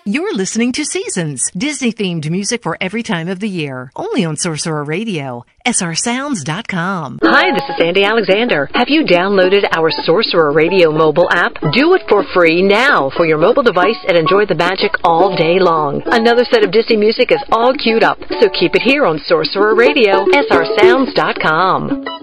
You're listening to Seasons, Disney-themed music for every time of the year. Only on Sorcerer Radio, srsounds.com. Hi, this is Sandy Alexander. Have you downloaded our Sorcerer Radio mobile app? Do it for free now for your mobile device and enjoy the magic all day long. Another set of Disney music is all queued up, so keep it here on Sorcerer Radio, srsounds.com.